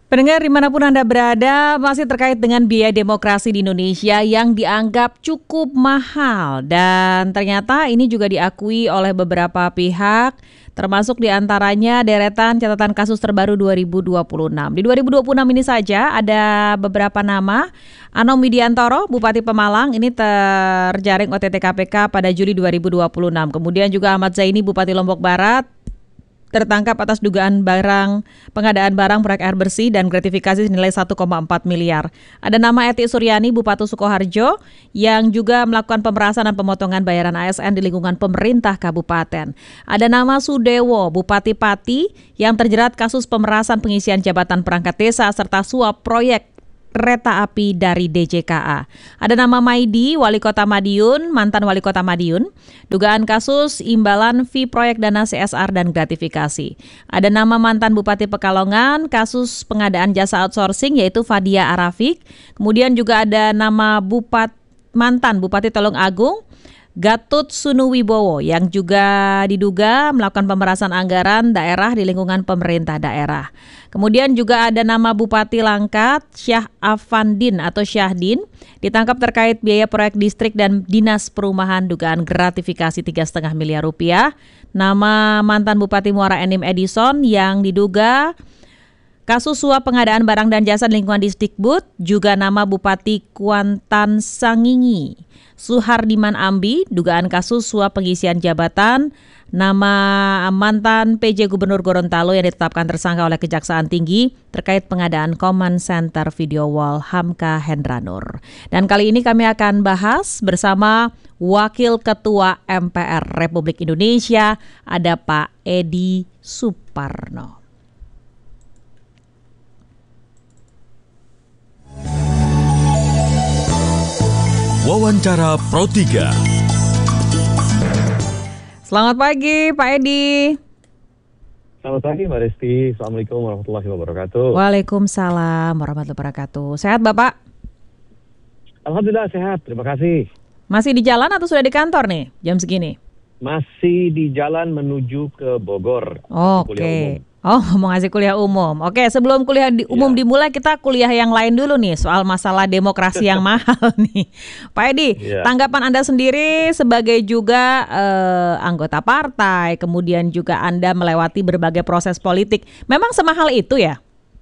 Pendengar dimanapun Anda berada, masih terkait dengan biaya demokrasi di Indonesia yang dianggap cukup mahal. Dan ternyata ini juga diakui oleh beberapa pihak, termasuk diantaranya deretan catatan kasus terbaru 2026. Di 2026 ini saja ada beberapa nama. Anom Widiantoro, Bupati Pemalang, ini terjaring OTT KPK pada Juli 2026. Kemudian juga Ahmad Zaini, Bupati Lombok Barat, tertangkap atas dugaan pengadaan barang proyek air bersih dan gratifikasi senilai 1,4 miliar. Ada nama Eti Suryani, Bupati Sukoharjo, yang juga melakukan pemerasan dan pemotongan bayaran ASN di lingkungan pemerintah kabupaten. Ada nama Sudewo, Bupati Pati, yang terjerat kasus pemerasan pengisian jabatan perangkat desa serta suap proyek kereta api dari DJKA. Ada nama Maidi, Wali Kota Madiun, mantan Wali Kota Madiun, dugaan kasus imbalan fee proyek dana CSR dan gratifikasi. Ada nama mantan Bupati Pekalongan, kasus pengadaan jasa outsourcing yaitu Fadia Arafik. Kemudian juga ada nama mantan Bupati Tulung Agung, Gatut Sunuwibowo, yang juga diduga melakukan pemerasan anggaran daerah di lingkungan pemerintah daerah. Kemudian juga ada nama Bupati Langkat, Syah Afandin atau Syahdin, ditangkap terkait biaya proyek distrik dan dinas perumahan dugaan gratifikasi 3,5 miliar rupiah. Nama mantan Bupati Muara Enim Edison yang diduga kasus suap pengadaan barang dan jasa di lingkungan Disdikbud, juga nama Bupati Kuantan Sangingi, Suhardiman Ambi, dugaan kasus suap pengisian jabatan, nama mantan PJ Gubernur Gorontalo yang ditetapkan tersangka oleh Kejaksaan Tinggi terkait pengadaan Command Center Video Wall Hamka Hendranur. Dan kali ini kami akan bahas bersama Wakil Ketua MPR Republik Indonesia, ada Pak Edi Suparno. Wawancara Pro 3. Selamat pagi Pak Edi. Selamat pagi Mbak Resti. Assalamualaikum warahmatullahi wabarakatuh. Waalaikumsalam warahmatullahi wabarakatuh. Sehat Bapak? Alhamdulillah sehat, terima kasih. Masih di jalan atau sudah di kantor nih jam segini? Masih di jalan menuju ke Bogor. Oke. Mau ngasih kuliah umum. Oke, sebelum kuliah umum dimulai, kita kuliah yang lain dulu nih, soal masalah demokrasi yang mahal nih. Pak Edi, tanggapan Anda sendiri sebagai juga anggota partai, kemudian juga Anda melewati berbagai proses politik, memang semahal itu ya?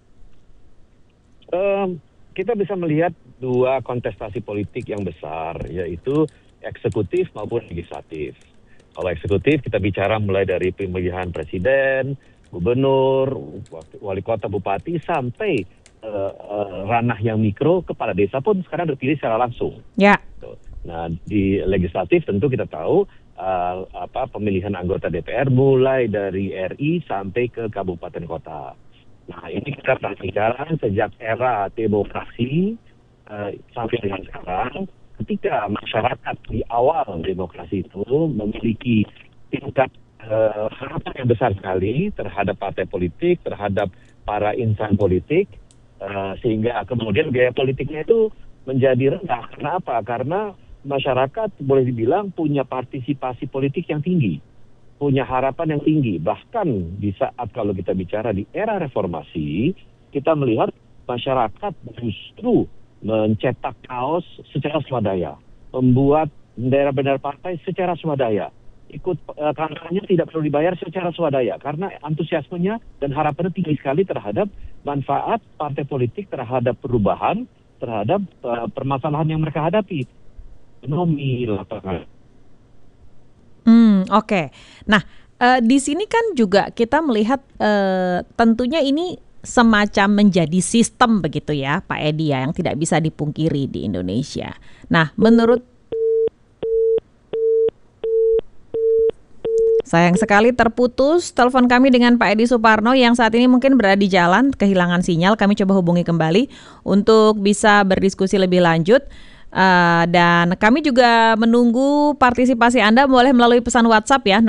Kita bisa melihat dua kontestasi politik yang besar, yaitu eksekutif maupun legislatif. Kalau eksekutif kita bicara mulai dari pemilihan presiden, gubernur, wali kota, bupati, sampai ranah yang mikro, kepala desa pun sekarang terpilih secara langsung. Ya. Nah, di legislatif tentu kita tahu pemilihan anggota DPR mulai dari RI sampai ke kabupaten kota. Nah, ini kita perhatikan sejak era demokrasi sampai dengan sekarang, ketika masyarakat di awal demokrasi itu memiliki tingkat harapan yang besar sekali terhadap partai politik, terhadap para insan politik, sehingga kemudian biaya politiknya itu menjadi rendah. Kenapa? Karena masyarakat boleh dibilang punya partisipasi politik yang tinggi, punya harapan yang tinggi. Bahkan di saat kalau kita bicara di era reformasi, kita melihat masyarakat justru mencetak kaos secara swadaya, membuat bendera-bendera partai secara swadaya, ikut kampanye tidak perlu dibayar secara swadaya, karena antusiasmenya dan harapannya tinggi sekali terhadap manfaat partai politik, terhadap perubahan, terhadap permasalahan yang mereka hadapi, ekonomi, lapangan. Oke. Nah, di sini kan juga kita melihat tentunya ini semacam menjadi sistem begitu ya Pak Edi ya, yang tidak bisa dipungkiri di Indonesia. Nah, sayang sekali terputus telepon kami dengan Pak Edi Suparno yang saat ini mungkin berada di jalan, kehilangan sinyal. Kami coba hubungi kembali untuk bisa berdiskusi lebih lanjut. Dan kami juga menunggu partisipasi Anda, boleh melalui pesan WhatsApp ya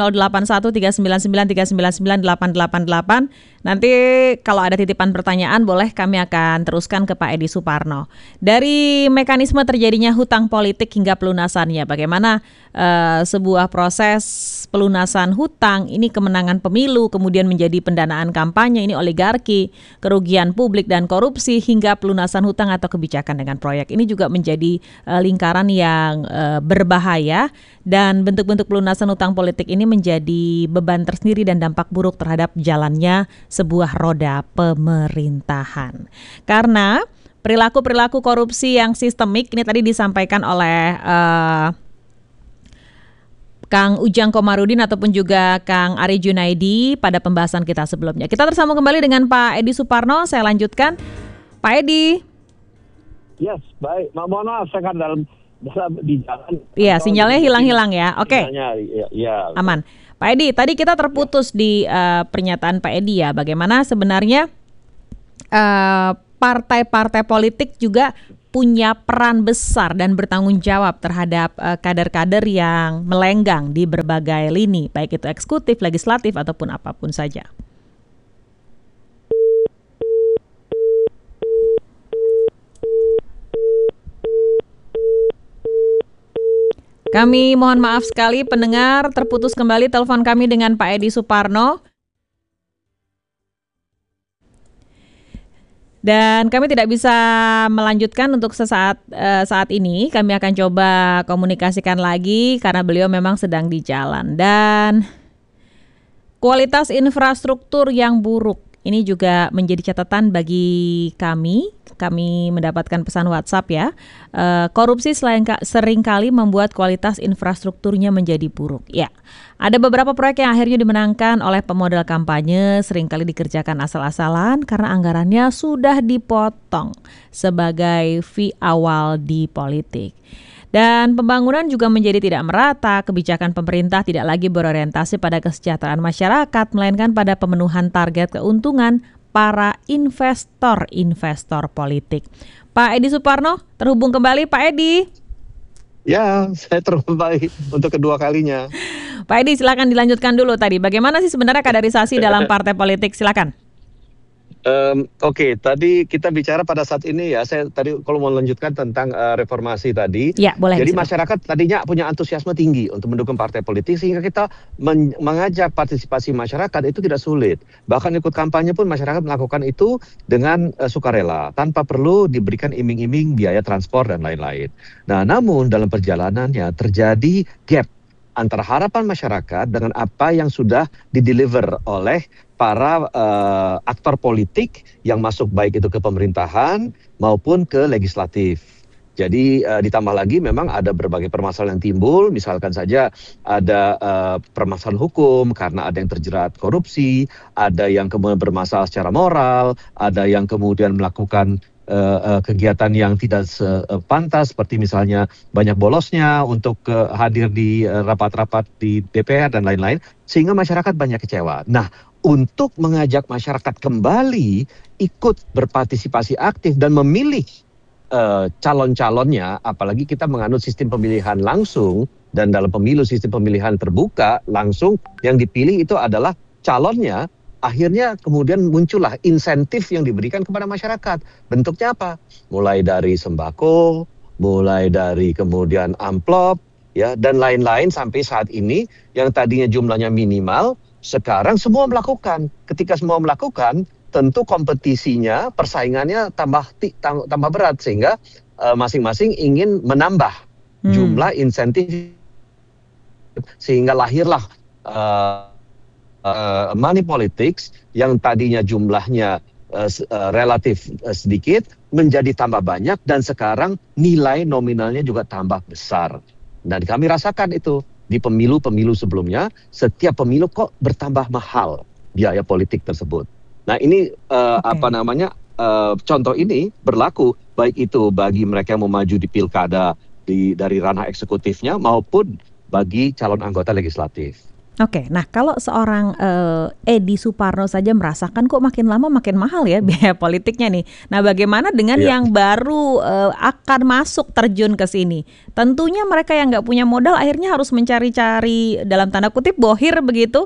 081399399888. Nanti kalau ada titipan pertanyaan boleh kami akan teruskan ke Pak Edi Suparno. Dari mekanisme terjadinya hutang politik hingga pelunasannya, bagaimana sebuah proses pelunasan hutang ini, kemenangan pemilu, kemudian menjadi pendanaan kampanye, ini oligarki, kerugian publik dan korupsi, hingga pelunasan hutang atau kebijakan dengan proyek. Ini juga menjadi lingkaran yang berbahaya, dan bentuk-bentuk pelunasan hutang politik ini menjadi beban tersendiri dan dampak buruk terhadap jalannya sebuah roda pemerintahan. Karena perilaku-perilaku korupsi yang sistemik ini tadi disampaikan oleh Kang Ujang Komarudin ataupun juga Kang Ari Junaidi pada pembahasan kita sebelumnya. Kita tersambung kembali dengan Pak Edi Suparno. Saya lanjutkan. Pak Edi. Yes, baik. Mohon maaf, saya kan dalam di jalan. Iya, sinyalnya hilang-hilang ya. Oke. Ya. Aman. Pak Edi, tadi kita terputus di pernyataan Pak Edi ya. Bagaimana sebenarnya partai-partai politik juga punya peran besar dan bertanggung jawab terhadap kader-kader yang melenggang di berbagai lini, baik itu eksekutif, legislatif, ataupun apapun saja. Kami mohon maaf sekali pendengar, terputus kembali telepon kami dengan Pak Edi Suparno. Dan kami tidak bisa melanjutkan untuk saat ini. Kami akan coba komunikasikan lagi karena beliau memang sedang di jalan. Dan kualitas infrastruktur yang buruk ini juga menjadi catatan bagi kami. Kami mendapatkan pesan WhatsApp ya. Korupsi seringkali membuat kualitas infrastrukturnya menjadi buruk. Ya, ada beberapa proyek yang akhirnya dimenangkan oleh pemodal kampanye, seringkali dikerjakan asal-asalan karena anggarannya sudah dipotong sebagai fee awal di politik. Dan pembangunan juga menjadi tidak merata, kebijakan pemerintah tidak lagi berorientasi pada kesejahteraan masyarakat, melainkan pada pemenuhan target keuntungan para investor politik. Pak Edi Suparno, terhubung kembali Pak Edi. Ya, saya terhubung kembali untuk kedua kalinya. Pak Edi, silakan dilanjutkan dulu tadi. Bagaimana sih sebenarnya kaderisasi dalam partai politik? Silakan. Oke, tadi kita bicara pada saat ini ya, saya tadi kalau mau lanjutkan tentang reformasi tadi. Ya, boleh. Jadi masyarakat tadinya punya antusiasme tinggi untuk mendukung partai politik, sehingga kita mengajak partisipasi masyarakat itu tidak sulit. Bahkan ikut kampanye pun masyarakat melakukan itu dengan sukarela, tanpa perlu diberikan iming-iming biaya transport dan lain-lain. Nah, namun dalam perjalanannya terjadi gap antara harapan masyarakat dengan apa yang sudah dideliver oleh para aktor politik yang masuk baik itu ke pemerintahan maupun ke legislatif. Jadi ditambah lagi memang ada berbagai permasalahan yang timbul, misalkan saja ada permasalahan hukum karena ada yang terjerat korupsi, ada yang kemudian bermasalah secara moral, ada yang kemudian melakukan kegiatan yang tidak pantas, seperti misalnya banyak bolosnya untuk hadir di rapat-rapat di DPR dan lain-lain, sehingga masyarakat banyak kecewa. Nah, untuk mengajak masyarakat kembali ikut berpartisipasi aktif dan memilih calon-calonnya, apalagi kita menganut sistem pemilihan langsung, dan dalam pemilu sistem pemilihan terbuka langsung, yang dipilih itu adalah calonnya. Akhirnya kemudian muncullah insentif yang diberikan kepada masyarakat. Bentuknya apa? Mulai dari sembako, mulai dari kemudian amplop, ya, dan lain-lain sampai saat ini yang tadinya jumlahnya minimal, sekarang semua melakukan. Ketika semua melakukan, tentu kompetisinya, persaingannya tambah berat, sehingga masing-masing ingin menambah jumlah insentif, sehingga lahirlah money politics yang tadinya jumlahnya relatif sedikit menjadi tambah banyak, dan sekarang nilai nominalnya juga tambah besar. Dan kami rasakan itu di pemilu-pemilu sebelumnya, setiap pemilu kok bertambah mahal biaya politik tersebut. Nah, ini contoh ini berlaku baik itu bagi mereka yang mau maju di pilkada dari ranah eksekutifnya maupun bagi calon anggota legislatif. Oke, nah kalau seorang Edi Suparno saja merasakan kok makin lama makin mahal ya biaya politiknya nih. Nah, bagaimana dengan Iya. yang baru akan masuk terjun ke sini? Tentunya mereka yang nggak punya modal akhirnya harus mencari-cari dalam tanda kutip bohir begitu.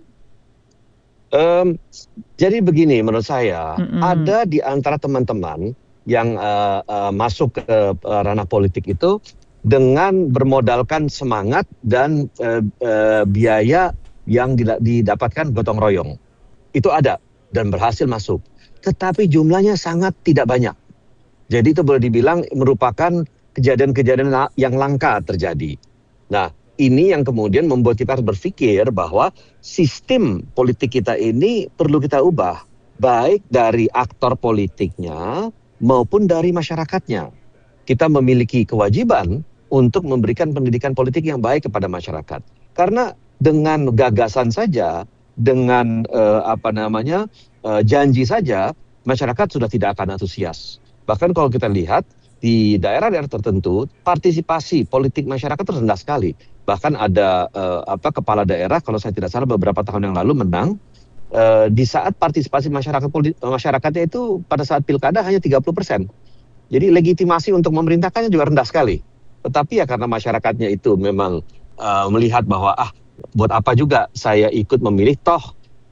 Em, jadi begini, menurut saya Mm-mm. ada di antara teman-teman yang masuk ke ranah politik itu dengan bermodalkan semangat dan biaya yang didapatkan gotong royong. Itu ada dan berhasil masuk. Tetapi jumlahnya sangat tidak banyak. Jadi itu boleh dibilang merupakan kejadian-kejadian yang langka terjadi. Nah, ini yang kemudian membuat kita harus berpikir bahwa sistem politik kita ini perlu kita ubah, baik dari aktor politiknya maupun dari masyarakatnya. Kita memiliki kewajiban untuk memberikan pendidikan politik yang baik kepada masyarakat. Karena dengan gagasan saja, dengan janji saja, masyarakat sudah tidak akan antusias. Bahkan kalau kita lihat di daerah-daerah tertentu, partisipasi politik masyarakat itu rendah sekali. Bahkan ada kepala daerah, kalau saya tidak salah beberapa tahun yang lalu menang, di saat partisipasi masyarakatnya itu pada saat pilkada hanya 30%. Jadi legitimasi untuk memerintahkannya juga rendah sekali. Tetapi ya karena masyarakatnya itu memang melihat bahwa buat apa juga saya ikut memilih, toh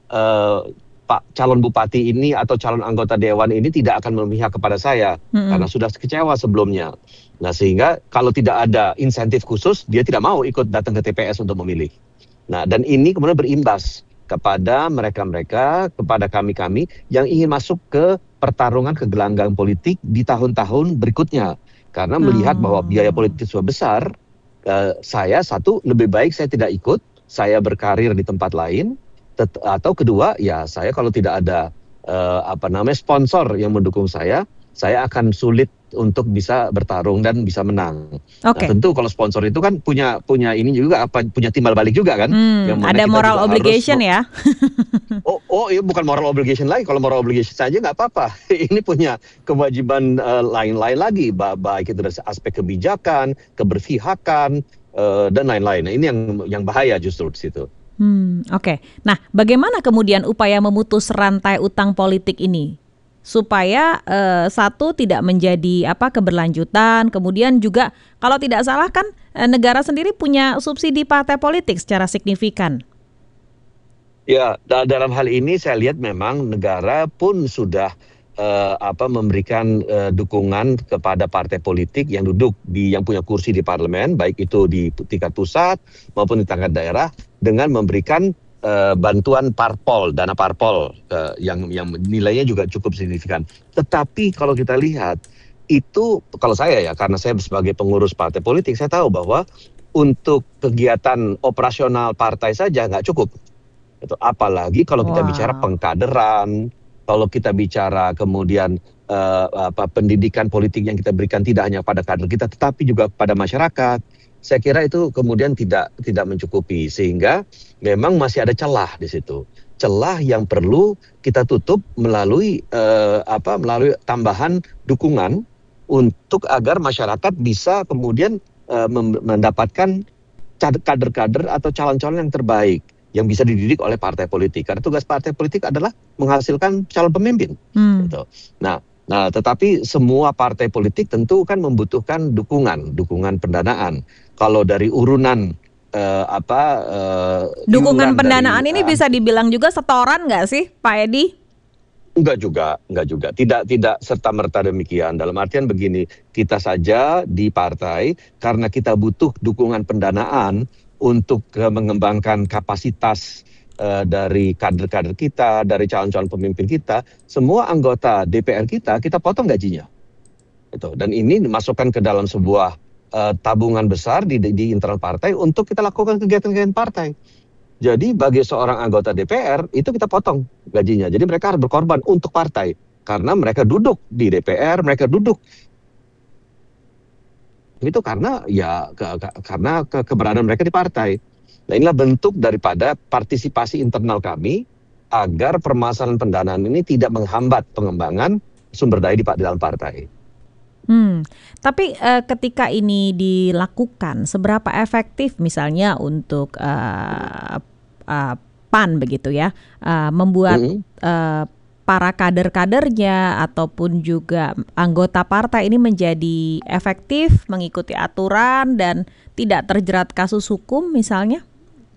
Pak calon bupati ini atau calon anggota dewan ini tidak akan memihak kepada saya karena Mm-mm. sudah kecewa sebelumnya. Nah, sehingga kalau tidak ada insentif khusus, dia tidak mau ikut datang ke TPS untuk memilih. Nah, dan ini kemudian berimbas kepada mereka-mereka, kepada kami-kami yang ingin masuk ke pertarungan ke gelanggang politik di tahun-tahun berikutnya. Karena melihat bahwa biaya Oh. politik sudah besar, saya satu, lebih baik saya tidak ikut, saya berkarir di tempat lain, atau kedua, ya saya kalau tidak ada sponsor yang mendukung saya akan sulit untuk bisa bertarung dan bisa menang. Nah, Oke. tentu kalau sponsor itu kan punya ini juga punya timbal balik juga kan, yang mana Ada kita moral juga harus obligation ya. iya, bukan moral obligation lagi. Kalau moral obligation saja nggak apa-apa. Ini punya kewajiban lain-lain lagi, baik itu dari aspek kebijakan, keberpihakan, dan lain-lain. Nah, ini yang bahaya justru di situ. Oke. Nah, bagaimana kemudian upaya memutus rantai utang politik ini supaya satu tidak menjadi keberlanjutan, kemudian juga kalau tidak salah kan negara sendiri punya subsidi partai politik secara signifikan. Ya, dalam hal ini saya lihat memang negara pun sudah memberikan dukungan kepada partai politik yang duduk yang punya kursi di parlemen, baik itu di tingkat pusat maupun di tingkat daerah, dengan memberikan bantuan parpol, dana parpol yang nilainya juga cukup signifikan. Tetapi kalau kita lihat itu, kalau saya ya, karena saya sebagai pengurus partai politik, saya tahu bahwa untuk kegiatan operasional partai saja nggak cukup. Apalagi kalau kita bicara Wow. pengkaderan, kalau kita bicara kemudian pendidikan politik yang kita berikan tidak hanya pada kader kita, tetapi juga pada masyarakat. Saya kira itu kemudian tidak mencukupi, sehingga memang masih ada celah di situ. Celah yang perlu kita tutup melalui melalui tambahan dukungan untuk agar masyarakat bisa kemudian mendapatkan kader-kader atau calon-calon yang terbaik yang bisa dididik oleh partai politik. Karena tugas partai politik adalah menghasilkan calon pemimpin. Hmm. Gitu. Nah, tetapi semua partai politik tentu kan membutuhkan dukungan pendanaan. Kalau dari urunan Dukungan iuran dari pendanaan ini bisa dibilang juga setoran nggak sih, Pak Edi? enggak juga. Tidak serta-merta demikian. Dalam artian begini, kita saja di partai karena kita butuh dukungan pendanaan untuk mengembangkan kapasitas dari kader-kader kita, dari calon-calon pemimpin kita, semua anggota DPR kita potong gajinya. Dan ini dimasukkan ke dalam sebuah tabungan besar di internal partai untuk kita lakukan kegiatan-kegiatan partai. Jadi bagi seorang anggota DPR itu kita potong gajinya. Jadi mereka harus berkorban untuk partai karena mereka duduk di DPR, mereka duduk itu karena karena keberadaan mereka di partai. Nah, inilah bentuk daripada partisipasi internal kami agar permasalahan pendanaan ini tidak menghambat pengembangan sumber daya di dalam partai. Tapi ketika ini dilakukan, seberapa efektif misalnya untuk PAN begitu ya, membuat para kader-kadernya ataupun juga anggota partai ini menjadi efektif, mengikuti aturan dan tidak terjerat kasus hukum misalnya?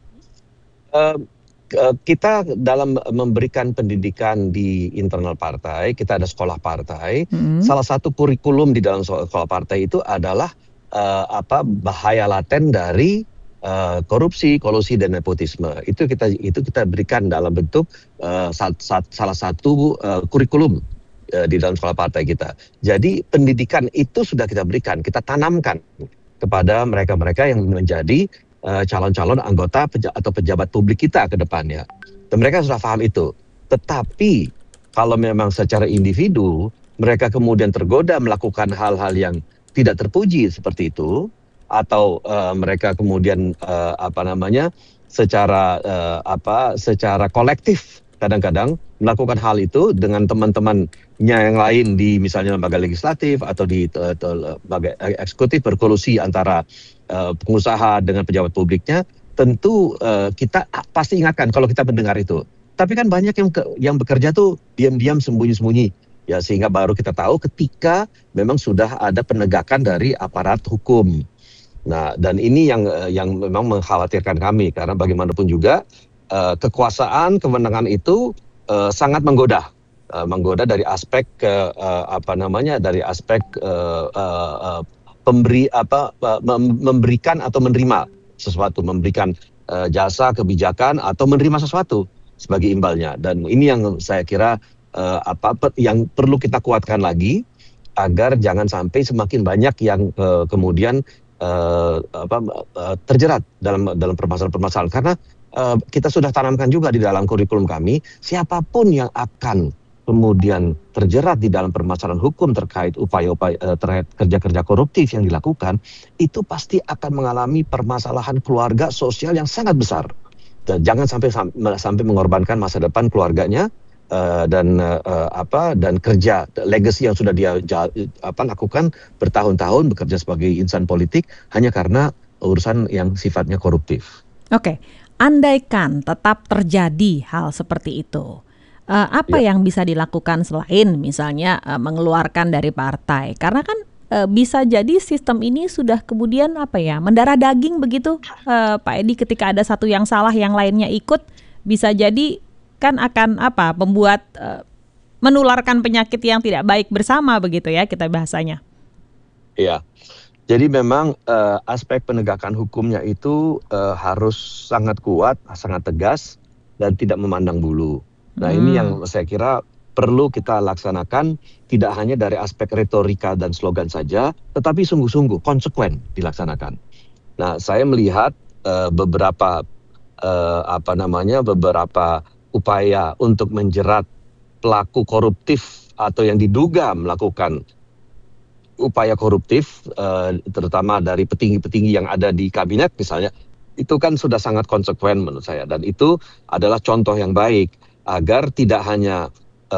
Kita dalam memberikan pendidikan di internal partai, kita ada sekolah partai. Salah satu kurikulum di dalam sekolah partai itu adalah bahaya laten dari korupsi, kolusi dan nepotisme. Itu kita berikan dalam bentuk salah satu kurikulum di dalam sekolah partai kita. Jadi pendidikan itu sudah kita berikan, kita tanamkan kepada mereka-mereka yang menjadi calon-calon anggota atau pejabat publik kita ke depannya. Dan mereka sudah paham itu. Tetapi kalau memang secara individu mereka kemudian tergoda melakukan hal-hal yang tidak terpuji seperti itu, atau mereka kemudian secara kolektif kadang-kadang melakukan hal itu dengan teman-temannya yang lain di misalnya lembaga legislatif atau di lembaga eksekutif, berkolusi antara pengusaha dengan pejabat publiknya, tentu kita pasti ingatkan kalau kita mendengar itu. Tapi kan banyak yang bekerja tuh diam-diam, sembunyi-sembunyi, ya, sehingga baru kita tahu ketika memang sudah ada penegakan dari aparat hukum. Nah, dan ini yang memang mengkhawatirkan kami, karena bagaimanapun juga kekuasaan, kewenangan itu sangat menggoda dari aspek memberikan atau menerima sesuatu, memberikan jasa, kebijakan atau menerima sesuatu sebagai imbalnya. Dan ini yang saya kira yang perlu kita kuatkan lagi agar jangan sampai semakin banyak yang kemudian terjerat dalam permasalahan-permasalahan, karena kita sudah tanamkan juga di dalam kurikulum kami, siapapun yang akan kemudian terjerat di dalam permasalahan hukum terkait upaya-upaya terkait kerja-kerja koruptif yang dilakukan, itu pasti akan mengalami permasalahan keluarga sosial yang sangat besar. Dan jangan sampai mengorbankan masa depan keluarganya dan kerja legacy yang sudah dia lakukan bertahun-tahun bekerja sebagai insan politik hanya karena urusan yang sifatnya koruptif. Oke, andaikan tetap terjadi hal seperti itu, apa yang bisa dilakukan selain misalnya mengeluarkan dari partai? Karena kan bisa jadi sistem ini sudah kemudian mendarah daging begitu, Pak Edi, ketika ada satu yang salah yang lainnya ikut, bisa jadi kan akan membuat menularkan penyakit yang tidak baik bersama begitu ya kita bahasanya. Iya. Jadi memang aspek penegakan hukumnya itu harus sangat kuat, sangat tegas dan tidak memandang bulu. Nah, ini yang saya kira perlu kita laksanakan, tidak hanya dari aspek retorika dan slogan saja, tetapi sungguh-sungguh konsekuen dilaksanakan. Nah, saya melihat beberapa upaya untuk menjerat pelaku koruptif atau yang diduga melakukan upaya koruptif, terutama dari petinggi-petinggi yang ada di kabinet misalnya, itu kan sudah sangat konsekuen menurut saya, dan itu adalah contoh yang baik agar tidak hanya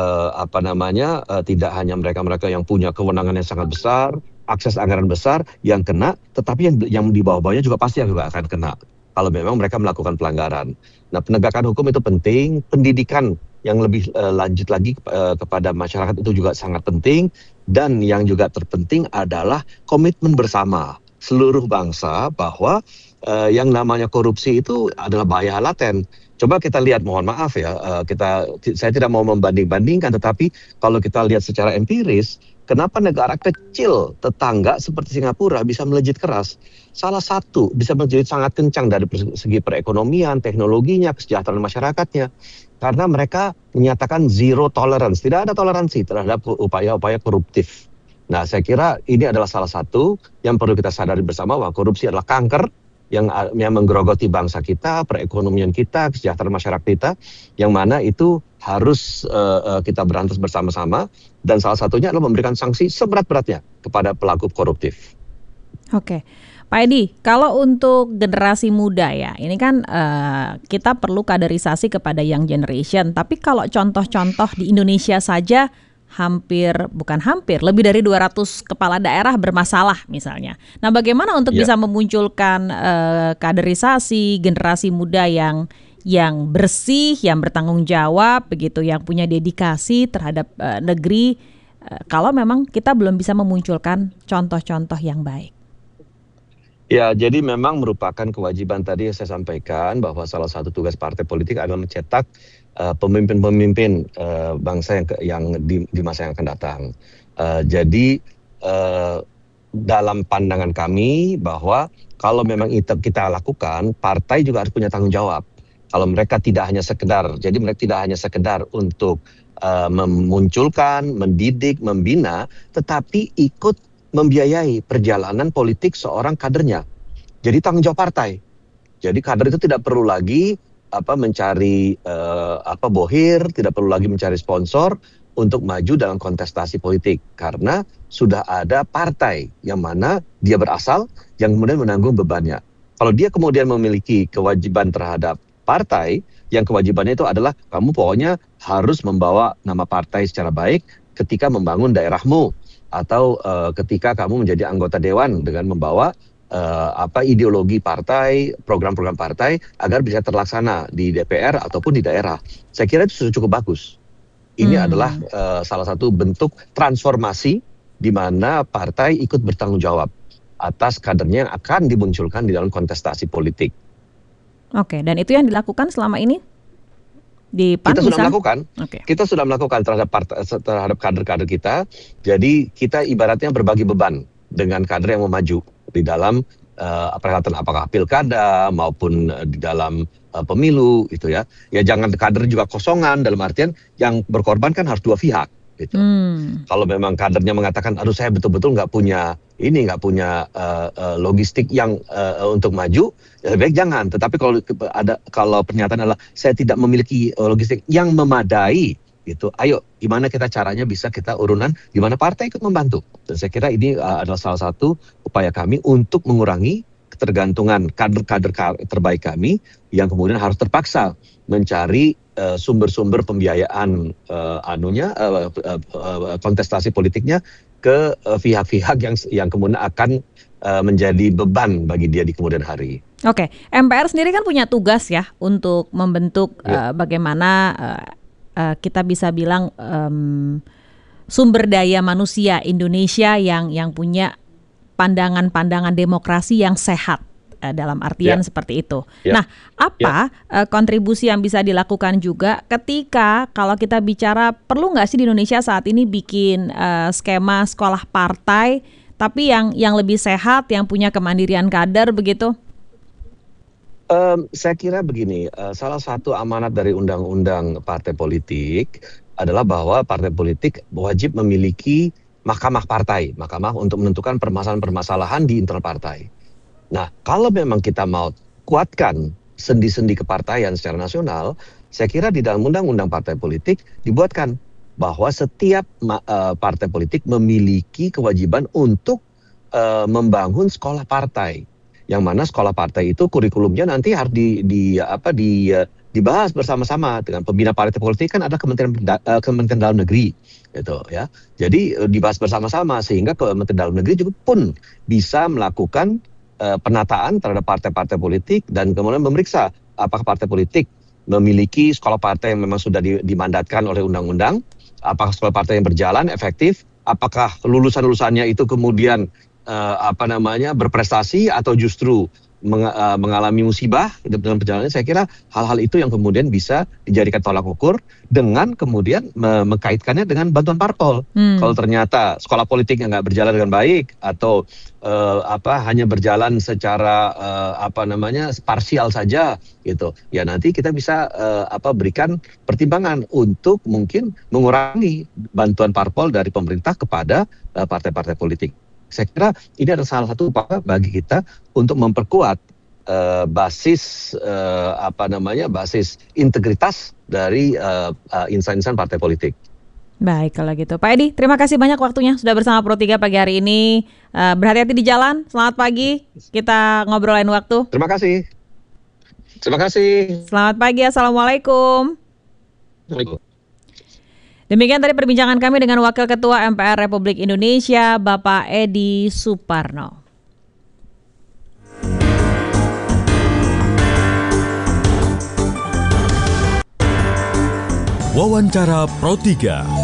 tidak hanya mereka-mereka yang punya kewenangan yang sangat besar, akses anggaran besar yang kena, tetapi yang di bawah-bawahnya juga pasti juga akan kena kalau memang mereka melakukan pelanggaran. Nah, penegakan hukum itu penting, pendidikan yang lebih lanjut lagi kepada masyarakat itu juga sangat penting, dan yang juga terpenting adalah komitmen bersama seluruh bangsa bahwa yang namanya korupsi itu adalah bahaya laten. Coba kita lihat, mohon maaf ya, saya tidak mau membanding-bandingkan, tetapi kalau kita lihat secara empiris, kenapa negara kecil tetangga seperti Singapura bisa melejit keras? Salah satu bisa melejit sangat kencang dari segi perekonomian, teknologinya, kesejahteraan masyarakatnya. Karena mereka menyatakan zero tolerance, tidak ada toleransi terhadap upaya-upaya koruptif. Nah, saya kira ini adalah salah satu yang perlu kita sadari bersama, bahwa korupsi adalah kanker yang menggerogoti bangsa kita, perekonomian kita, kesejahteraan masyarakat kita, yang mana itu harus kita berantas bersama-sama, dan salah satunya adalah memberikan sanksi seberat-beratnya kepada pelaku koruptif. Oke, Pak Edi, kalau untuk generasi muda ya, ini kan kita perlu kaderisasi kepada young generation, tapi kalau contoh-contoh di Indonesia saja lebih dari 200 kepala daerah bermasalah misalnya. Nah, bagaimana untuk bisa memunculkan kaderisasi generasi muda yang yang bersih, yang bertanggung jawab, begitu, yang punya dedikasi terhadap negeri. Kalau memang kita belum bisa memunculkan contoh-contoh yang baik. Ya, jadi memang merupakan kewajiban tadi yang saya sampaikan bahwa salah satu tugas partai politik adalah mencetak pemimpin-pemimpin bangsa yang di masa yang akan datang. Jadi dalam pandangan kami bahwa kalau memang itu kita lakukan, partai juga harus punya tanggung jawab. Kalau mereka tidak hanya sekedar untuk memunculkan, mendidik, membina, tetapi ikut membiayai perjalanan politik seorang kadernya. Jadi tanggung jawab partai. Jadi kader itu tidak perlu lagi mencari bohir, tidak perlu lagi mencari sponsor untuk maju dalam kontestasi politik, karena sudah ada partai yang mana dia berasal yang kemudian menanggung bebannya. Kalau dia kemudian memiliki kewajiban terhadap partai, yang kewajibannya itu adalah kamu pokoknya harus membawa nama partai secara baik ketika membangun daerahmu, atau ketika kamu menjadi anggota dewan dengan membawa ideologi partai, program-program partai agar bisa terlaksana di DPR ataupun di daerah. Saya kira itu sudah cukup bagus. Ini adalah salah satu bentuk transformasi di mana partai ikut bertanggung jawab atas kadernya yang akan dimunculkan di dalam kontestasi politik. Oke, dan itu yang dilakukan selama ini di PAN? Kita sudah melakukan. Okay. Kita sudah melakukan terhadap kader-kader kita. Jadi kita ibaratnya berbagi beban dengan kader yang mau maju di dalam perhelatan apakah pilkada maupun di dalam pemilu gitu ya. Ya jangan kader juga kosongan, dalam artian yang berkorban kan harus dua pihak gitu. Kalau memang kadernya mengatakan aduh saya betul-betul nggak punya logistik yang untuk maju, ya baik jangan. Tetapi kalau pernyataan adalah saya tidak memiliki logistik yang memadai gitu, ayo gimana kita caranya bisa kita urunan di mana partai ikut membantu. Dan saya kira ini adalah salah satu upaya kami untuk mengurangi ketergantungan kader-kader terbaik kami yang kemudian harus terpaksa mencari sumber-sumber pembiayaan kontestasi politiknya ke pihak-pihak yang kemudian akan menjadi beban bagi dia di kemudian hari. Oke, MPR sendiri kan punya tugas ya untuk membentuk bagaimana kita bisa bilang sumber daya manusia Indonesia yang punya pandangan-pandangan demokrasi yang sehat. Dalam artian seperti itu. Nah, apa kontribusi yang bisa dilakukan juga ketika kalau kita bicara perlu nggak sih di Indonesia saat ini bikin skema sekolah partai tapi yang lebih sehat, yang punya kemandirian kader begitu? Saya kira begini, salah satu amanat dari undang-undang partai politik adalah bahwa partai politik wajib memiliki mahkamah partai, mahkamah untuk menentukan permasalahan-permasalahan di internal partai. Nah, kalau memang kita mau kuatkan sendi-sendi kepartaian secara nasional, saya kira di dalam undang-undang partai politik dibuatkan bahwa setiap partai politik memiliki kewajiban untuk membangun sekolah partai. Yang mana sekolah partai itu kurikulumnya nanti harus dibahas bersama-sama dengan pembina partai politik kan ada Kementerian Dalam Negeri gitu ya. Jadi dibahas bersama-sama sehingga Kementerian Dalam Negeri juga pun bisa melakukan penataan terhadap partai-partai politik dan kemudian memeriksa apakah partai politik memiliki sekolah partai yang memang sudah dimandatkan oleh undang-undang, apakah sekolah partai yang berjalan efektif, apakah lulusan-lulusannya itu kemudian berprestasi atau justru mengalami musibah dalam perjalanannya. Saya kira hal-hal itu yang kemudian bisa dijadikan tolak ukur dengan kemudian mengkaitkannya dengan bantuan parpol. Kalau ternyata sekolah politiknya nggak berjalan dengan baik atau hanya berjalan secara parsial saja gitu, ya nanti kita bisa berikan pertimbangan untuk mungkin mengurangi bantuan parpol dari pemerintah kepada partai-partai politik. Saya kira ini adalah salah satu upaya bagi kita untuk memperkuat basis integritas dari insan-insan partai politik. Baik kalau gitu. Pak Edi, terima kasih banyak waktunya sudah bersama Pro3 pagi hari ini. Berhati-hati di jalan. Selamat pagi. Kita ngobrol lain waktu. Terima kasih. Selamat pagi. Assalamualaikum. Waalaikumsalam. Demikian tadi perbincangan kami dengan Wakil Ketua MPR Republik Indonesia, Bapak Edi Suparno. Wawancara Pro 3.